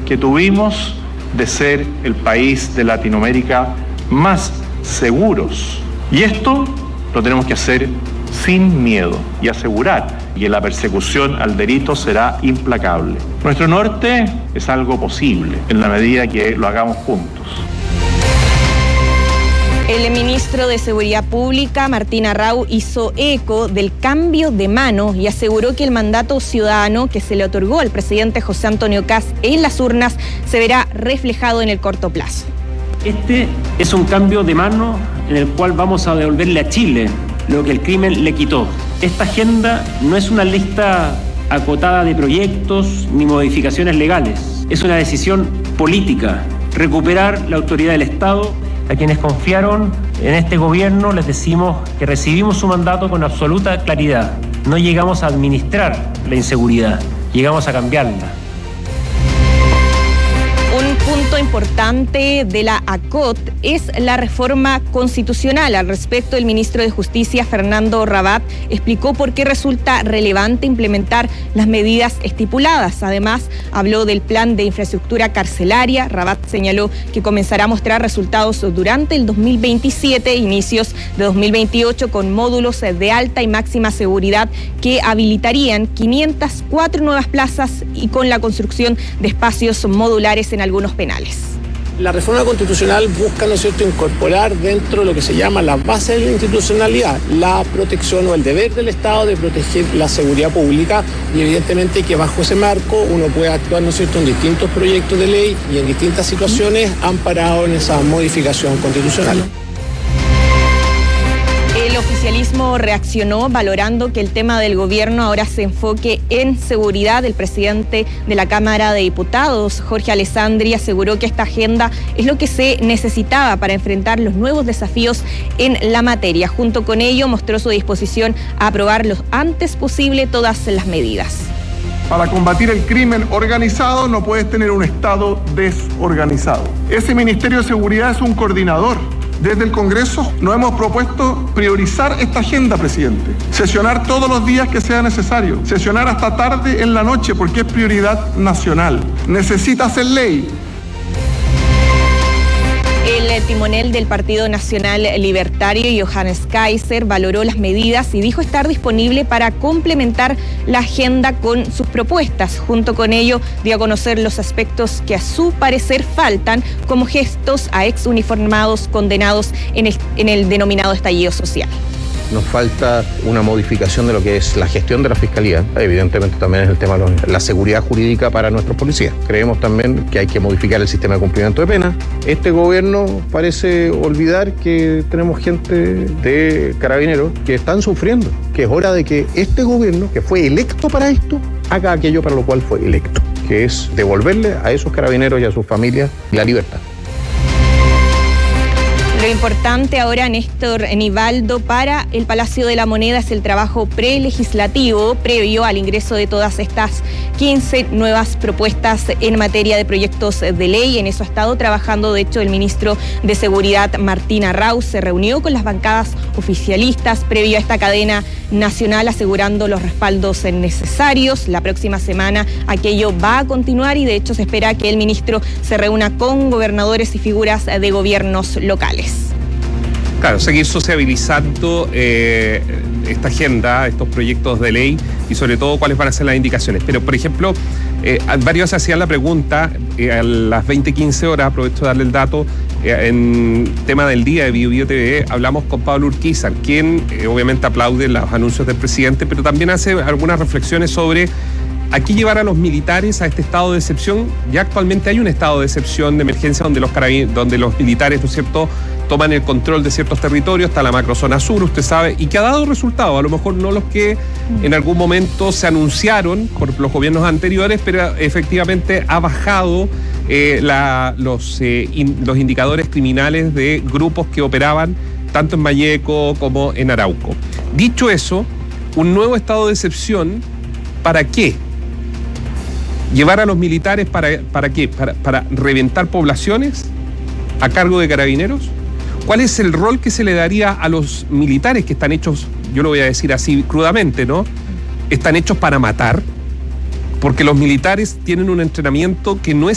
que tuvimos de ser el país de Latinoamérica más seguros. Y esto lo tenemos que hacer sin miedo y asegurar que la persecución al delito será implacable. Nuestro norte es algo posible en la medida que lo hagamos juntos. El ministro de Seguridad Pública, Martín Arrau, hizo eco del cambio de mano y aseguró que el mandato ciudadano que se le otorgó al presidente José Antonio Kast en las urnas se verá reflejado en el corto plazo. Este es un cambio de mano en el cual vamos a devolverle a Chile lo que el crimen le quitó. Esta agenda no es una lista acotada de proyectos ni modificaciones legales. Es una decisión política, recuperar la autoridad del Estado. A quienes confiaron en este gobierno les decimos que recibimos su mandato con absoluta claridad. No llegamos a administrar la inseguridad, llegamos a cambiarla. Un punto importante de la ACOT es la reforma constitucional. Al respecto, el ministro de Justicia, Fernando Rabat, explicó por qué resulta relevante implementar las medidas estipuladas. Además, habló del plan de infraestructura carcelaria. Rabat señaló que comenzará a mostrar resultados durante el 2027, inicios de 2028, con módulos de alta y máxima seguridad que habilitarían 504 nuevas plazas y con la construcción de espacios modulares en algunos penales. La reforma constitucional busca, ¿no es cierto?, incorporar dentro de lo que se llama la base de la institucionalidad, la protección o el deber del Estado de proteger la seguridad pública, y evidentemente que bajo ese marco uno puede actuar, ¿no es cierto?, en distintos proyectos de ley y en distintas situaciones amparado en esa modificación constitucional. El oficialismo reaccionó valorando que el tema del gobierno ahora se enfoque en seguridad. El presidente de la Cámara de Diputados, Jorge Alessandri, aseguró que esta agenda es lo que se necesitaba para enfrentar los nuevos desafíos en la materia. Junto con ello, mostró su disposición a aprobar lo antes posible todas las medidas. Para combatir el crimen organizado no puedes tener un Estado desorganizado. Ese Ministerio de Seguridad es un coordinador. Desde el Congreso nos hemos propuesto priorizar esta agenda, presidente. Sesionar todos los días que sea necesario. Sesionar hasta tarde en la noche porque es prioridad nacional. Necesita hacer ley. El timonel del Partido Nacional Libertario, Johannes Kaiser, valoró las medidas y dijo estar disponible para complementar la agenda con sus propuestas. Junto con ello, dio a conocer los aspectos que a su parecer faltan, como gestos a exuniformados condenados en el denominado estallido social. Nos falta una modificación de lo que es la gestión de la Fiscalía. Evidentemente también es el tema de la seguridad jurídica para nuestros policías. Creemos también que hay que modificar el sistema de cumplimiento de pena. Este gobierno parece olvidar que tenemos gente de Carabineros que están sufriendo, que es hora de que este gobierno, que fue electo para esto, haga aquello para lo cual fue electo, que es devolverle a esos carabineros y a sus familias la libertad. Lo importante ahora, Néstor Nivaldo, para el Palacio de la Moneda es el trabajo prelegislativo previo al ingreso de todas estas 15 nuevas propuestas en materia de proyectos de ley. En eso ha estado trabajando, de hecho, el ministro de Seguridad, Martín Arrau, se reunió con las bancadas oficialistas previo a esta cadena nacional, asegurando los respaldos necesarios. La próxima semana aquello va a continuar y, de hecho, se espera que el ministro se reúna con gobernadores y figuras de gobiernos locales. Claro, seguir sociabilizando esta agenda, estos proyectos de ley y sobre todo cuáles van a ser las indicaciones. Pero, por ejemplo, varios hacían la pregunta a las 20:15 horas, aprovecho de darle el dato, en tema del día de Bio Bio TV, hablamos con Pablo Urquizar, quien obviamente aplaude los anuncios del presidente, pero también hace algunas reflexiones sobre ¿a qué llevar a los militares a este estado de excepción? Ya actualmente hay un estado de excepción, de emergencia, donde los militares, ¿no es cierto?, toman el control de ciertos territorios, está la macrozona sur, usted sabe, y que ha dado resultados, a lo mejor no los que en algún momento se anunciaron por los gobiernos anteriores, pero efectivamente ha bajado los indicadores criminales de grupos que operaban tanto en Malleco como en Arauco. Dicho eso, un nuevo estado de excepción, ¿para qué? ¿Llevar a los militares para qué? ¿Para reventar poblaciones a cargo de Carabineros? ¿Cuál es el rol que se le daría a los militares que están hechos, yo lo voy a decir así crudamente, ¿no? Están hechos para matar, porque los militares tienen un entrenamiento que no es